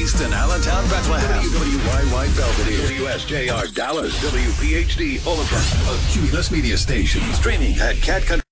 East and Allentown, Bethlehem. WYY Belvedere. WSJR Dallas. WPHD Omaha. A Cumulus Media Station. Streaming at Cat Country.